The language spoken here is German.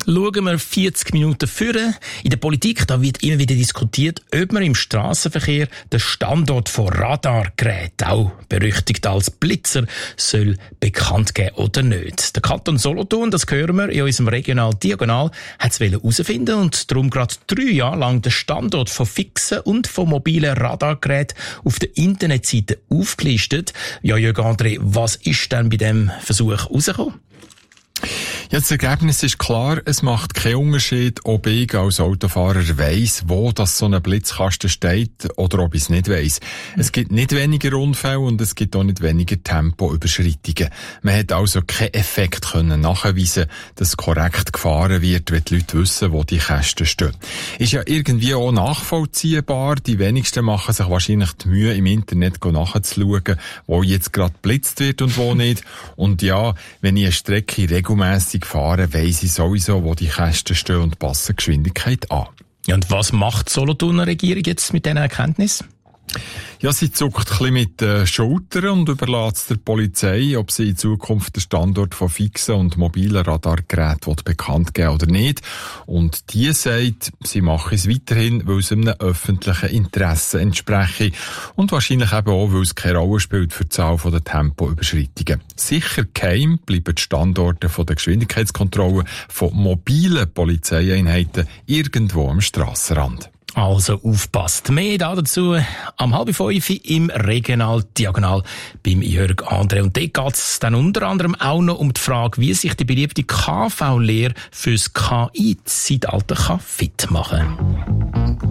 Schauen wir 40 Minuten vorne. In der Politik da wird immer wieder diskutiert, ob man im Strassenverkehr den Standort von Radargeräten, auch berüchtigt als Blitzer, soll bekannt geben oder nicht. Der Kanton Solothurn, das hören wir in unserem Regional Diagonal, hat es herausfinden und darum gerade 3 Jahre lang den Standort von fixen und von mobilen Radargeräten auf der Internetseite aufgelistet. Ja, Jörg André, was ist denn bei diesem Versuch rausgekommen? Ja, das Ergebnis ist klar, es macht keinen Unterschied, ob ich als Autofahrer weiss, wo das so ein Blitzkasten steht oder ob ich es nicht weiss. Es gibt nicht weniger Unfälle und es gibt auch nicht weniger Tempoüberschreitungen. Man hat also keinen Effekt können nachweisen, dass korrekt gefahren wird, wenn die Leute wissen, wo die Kästen stehen. Ist ja irgendwie auch nachvollziehbar. Die wenigsten machen sich wahrscheinlich die Mühe, im Internet nachzuschauen, wo jetzt gerade geblitzt wird und wo nicht. Und ja, wenn ich eine Strecke regelmässig fahren, weiss ich sowieso, wo die Kästen stehen und passen die Geschwindigkeit an. Ja, und was macht die Solothurner Regierung jetzt mit diesen Erkenntnissen? Ja, sie zuckt ein bisschen mit den Schultern und überlässt es der Polizei, ob sie in Zukunft den Standort von fixen und mobilen Radargeräten bekannt geben oder nicht. Und die sagt, sie mache es weiterhin, weil es einem öffentlichen Interesse entspreche und wahrscheinlich eben auch, weil es keine Rolle spielt für die Zahl der Tempoüberschreitungen. Sicher geheim bleiben die Standorte von der Geschwindigkeitskontrolle von mobilen Polizeieinheiten irgendwo am Strassenrand. Also aufpasst. Mehr dazu am 4:30 im Regional Diagonal beim Jörg André. Und dort geht es dann unter anderem auch noch um die Frage, wie sich die beliebte KV-Lehre fürs KI-Zeitalter fit machen kann.